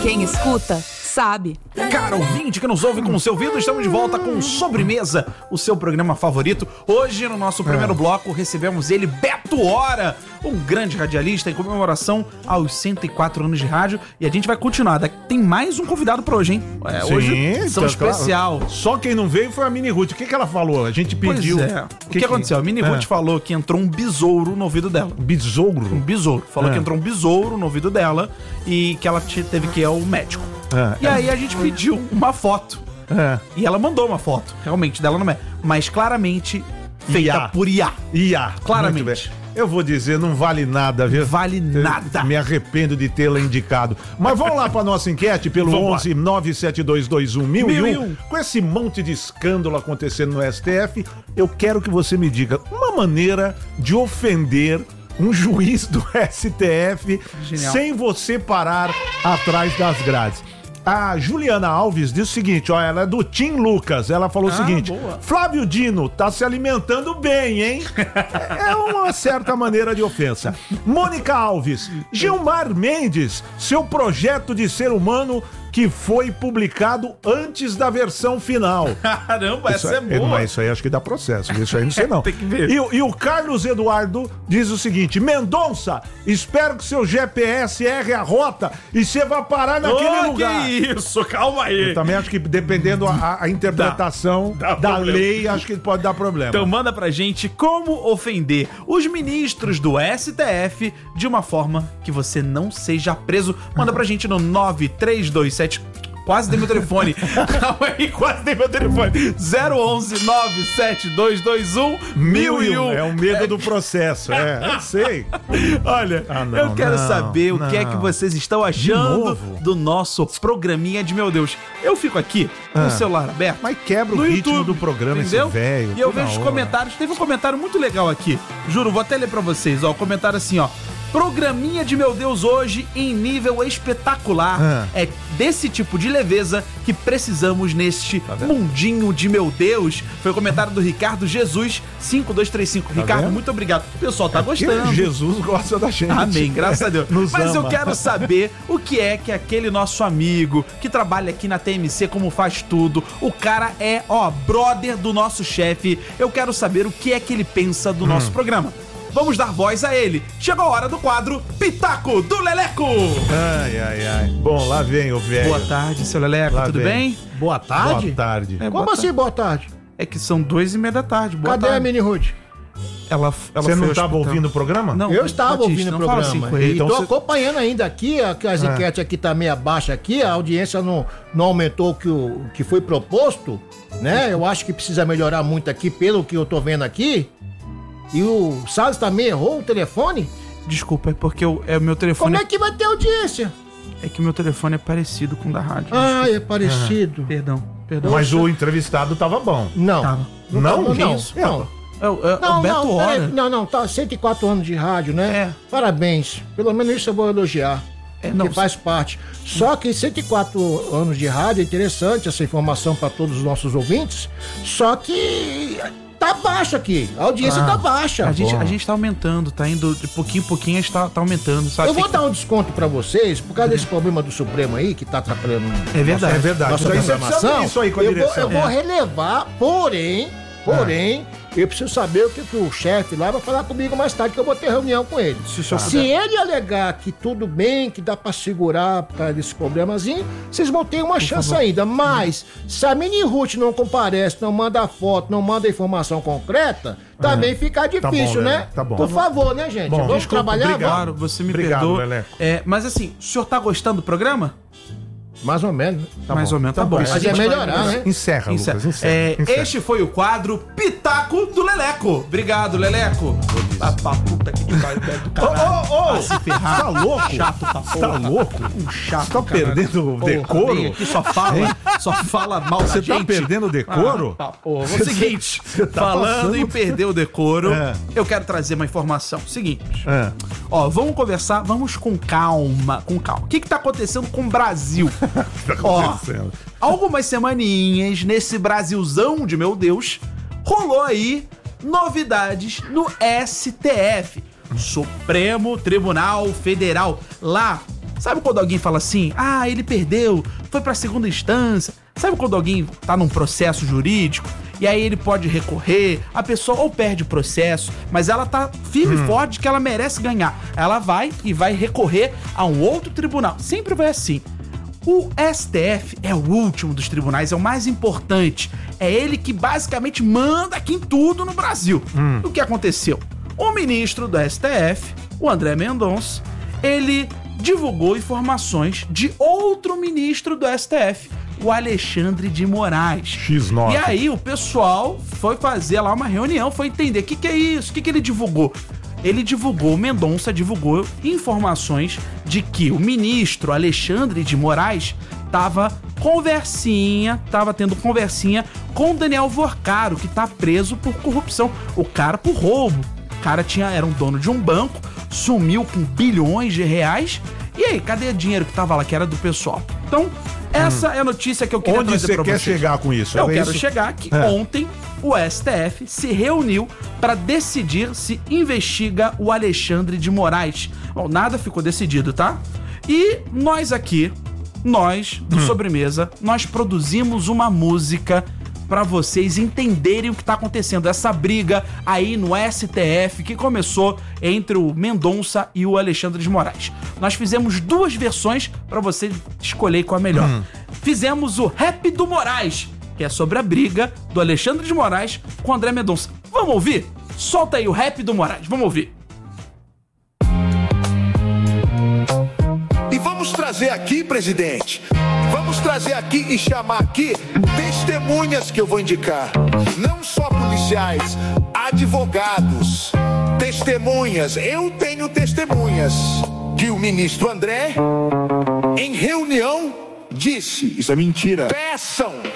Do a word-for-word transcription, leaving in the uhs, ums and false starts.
Quem escuta, sabe. Caro ouvinte que nos ouve com o seu ouvido, estamos de volta com Sobremesa, o seu programa favorito. Hoje, no nosso primeiro é. bloco, recebemos ele, Beto Hora, um grande radialista em comemoração aos cento e quatro anos de rádio. E a gente vai continuar. Tem mais um convidado pra hoje, hein? É, Sim, hoje são tá, especial. Claro. Só quem não veio foi a Mini Ruth. O que, que ela falou? A gente pediu. Pois é. O que, que, que aconteceu? A Mini é. Ruth falou que entrou um besouro no ouvido dela. Besouro? Um besouro. Falou é. que entrou um besouro no ouvido dela e que ela teve que ir ao médico. É. E aí a gente pediu uma foto. É. E ela mandou uma foto, realmente, dela não é. Mas claramente feita I A. Por I A. I A. Claramente. Eu vou dizer, não vale nada, viu? Vale nada. Eu me arrependo de tê-la indicado. Mas vamos lá para nossa enquete pelo onze nove sete dois dois um mil e um. Com esse monte de escândalo acontecendo no S T F, eu quero que você me diga uma maneira de ofender um juiz do S T F Genial. Sem você parar atrás das grades. A Juliana Alves diz o seguinte, ó, ela é do Tim Lucas, ela falou ah, o seguinte, boa. Flávio Dino tá se alimentando bem, hein? É uma certa maneira de ofensa. Mônica Alves, Gilmar Mendes, seu projeto de ser humano que foi publicado antes da versão final. Caramba, isso essa é, é boa. Mas isso aí acho que dá processo, isso aí não sei não. Tem que ver. E, e o Carlos Eduardo diz o seguinte, Mendonça, espero que seu G P S erre a rota e você vá parar naquele oh, lugar. Que isso, calma aí. Eu também acho que dependendo a, a interpretação dá, dá da problema. Lei, acho que pode dar problema. Então manda pra gente como ofender os ministros do S T F de uma forma que você não seja preso. Manda pra gente no nove três dois sete. Quase dei meu telefone. Calma aí, quase dei meu telefone. zero onze nove sete dois dois um mil e um. É o medo é. do processo, é. Eu sei. Olha, ah, não, eu quero não, saber não. o que é que vocês estão achando do nosso programinha de meu Deus. Eu fico aqui com ah. o celular aberto. Mas quebra o ritmo YouTube, do programa, entendeu? Esse velho. E eu vejo os comentários. Teve um comentário muito legal aqui. Juro, vou até ler pra vocês. Ó, o comentário assim, ó. Programinha de meu Deus hoje em nível espetacular. Ah. É desse tipo de leveza que precisamos neste tá mundinho de meu Deus. Foi o comentário do Ricardo Jesus cinco dois três cinco. Tá Ricardo, vendo? Muito obrigado. O pessoal tá é gostando. Jesus gosta da gente. Amém, graças a Deus. Nos Mas ama. Eu quero saber o que é que aquele nosso amigo que trabalha aqui na T M C, como faz tudo, o cara é, ó, brother do nosso chefe. Eu quero saber o que é que ele pensa do hum. nosso programa. Vamos dar voz a ele. Chegou a hora do quadro Pitaco do Leleco. Ai, ai, ai. Bom, lá vem o velho. Boa tarde, seu Leleco. Lá Tudo vem. bem? Boa tarde? Boa tarde. É, Como boa assim, tarde. boa tarde? É que são duas e meia da tarde. Boa Cadê tarde. a Mini Ruth? Ela, ela Você não estava ouvindo o programa? Não, eu estava Batista, ouvindo o programa. Assim com ele. então Estou você... acompanhando ainda aqui, as é. enquetes aqui tá meio abaixo aqui, a audiência não, não aumentou o que, o que foi proposto, né? Eu acho que precisa melhorar muito aqui, pelo que eu tô vendo aqui. E o Salles também errou o telefone? Desculpa, é porque o é, meu telefone... Como é que vai ter audiência? É que o meu telefone é parecido com o da rádio. Ah, desculpa. é parecido. Ah, perdão, perdão. Mas o entrevistado tava bom. Não. Tava. Não? Não? Não, não. Isso? não. É, o, é, não, o Beto não, Hora. não, não, tá cento e quatro anos de rádio, né? É. Parabéns. Pelo menos isso eu vou elogiar. É, não, que faz parte. Só que cento e quatro anos de rádio é interessante essa informação para todos os nossos ouvintes. Só que tá baixo aqui. A audiência ah, tá baixa. A gente, a gente tá aumentando, tá indo de pouquinho em pouquinho, a gente tá, tá aumentando. Sabe? Eu vou Fica... dar um desconto pra vocês, por causa é. desse problema do Supremo aí, que tá atrapalhando. É verdade. Nossa, é verdade. Nossa programação. Isso aí com a eu direção. Vou, eu é. vou relevar, porém, porém, é. eu preciso saber o que, que o chefe lá vai falar comigo mais tarde, que eu vou ter reunião com ele. Se, Se ele alegar que tudo bem, que dá pra segurar por causa desse problemazinho, vocês vão ter uma por chance favor. ainda. Mas, se a Mini Ruth não comparece, não manda foto, não manda informação concreta, também é. fica difícil, tá bom, né? Tá bom. Por favor, né, gente? Bom, Vamos desculpa, trabalhar? obrigado. Claro, você me obrigado, perdoa. Leleco. É, mas assim, o senhor tá gostando do programa? Mais ou menos. Tá Mais bom. ou menos, tá, tá bom. Mas é melhorar, né? Encerra, encerra. Lucas, encerra, é, encerra. Este foi o quadro Pitaco do Leleco. Obrigado, Leleco. Ah, pra puta que te pariu do caralho. Ô, ô, ô! Ah, se ferrar. Tá louco? Chato pra porra. Tá louco? Um chato, tá perdendo o decoro? Vem aqui, só fala, só fala mal da Você gente. tá perdendo o decoro? Ah, tá, porra. O seguinte, tá falando passando... em perder o decoro, é. eu quero trazer uma informação. Seguinte, é. ó, vamos conversar, vamos com calma, com calma. O que que tá acontecendo com o Brasil? tá acontecendo? Ó, algumas semaninhas nesse Brasilzão de meu Deus, rolou aí novidades no S T F, Supremo Tribunal Federal. Lá Sabe quando alguém fala assim, ah, ele perdeu, foi pra segunda instância? Sabe quando alguém tá num processo jurídico e aí ele pode recorrer, a pessoa ou perde o processo, mas ela tá firme hum. e forte que ela merece ganhar. Ela vai e vai recorrer a um outro tribunal. Sempre vai assim. O S T F é o último dos tribunais, é o mais importante. É ele que basicamente manda aqui em tudo no Brasil. Hum. O que aconteceu? O ministro do S T F, o André Mendonça, ele divulgou informações de outro ministro do S T F, o Alexandre de Moraes. X nove. E aí o pessoal foi fazer lá uma reunião, foi entender o que, que é isso, o que, que ele divulgou. Ele divulgou, o Mendonça divulgou informações de que o ministro Alexandre de Moraes tava conversinha, tava tendo conversinha com o Daniel Vorcaro, que tá preso por corrupção. O cara por roubo. O cara tinha, era um dono de um banco, sumiu com bilhões de reais. E aí, cadê o dinheiro que tava lá, que era do pessoal? Então, essa hum. é a notícia que eu queria Onde trazer pra vocês. Onde você quer chegar com isso? Eu é quero isso? chegar que é. ontem o S T F se reuniu para decidir se investiga o Alexandre de Moraes. Bom, nada ficou decidido, tá? E nós aqui, nós do hum. Sobremesa, nós produzimos uma música para vocês entenderem o que tá acontecendo. Essa briga aí no S T F que começou entre o Mendonça e o Alexandre de Moraes. Nós fizemos duas versões para você escolher qual é a melhor. Hum. Fizemos o Rap do Moraes, que é sobre a briga do Alexandre de Moraes com o André Mendonça. Vamos ouvir? Solta aí o Rap do Moraes, vamos ouvir. E vamos trazer aqui, presidente, vamos trazer aqui e chamar aqui testemunhas que eu vou indicar. Não só policiais, advogados, testemunhas. Eu tenho testemunhas que o ministro André, em reunião, disse, isso é mentira, peçam